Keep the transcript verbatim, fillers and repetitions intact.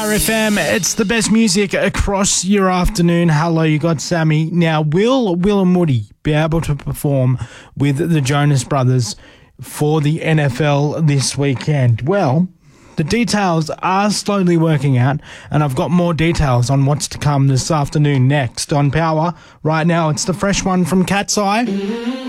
Power F M. It's the best music across your afternoon. Hello, you got Sammy. Now, will Will and Woody be able to perform with the Jonas Brothers for the N F L this weekend? Well, the details are slowly working out, and I've got more details on what's to come this afternoon next on Power. Right now, it's the fresh one from Cat's Eye.